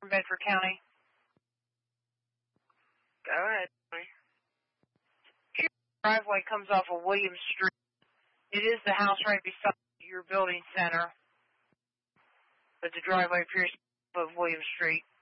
Bedford County. Go ahead. Your driveway comes off of Williams Street. It is the house right beside your building center, but the driveway appears above Williams Street.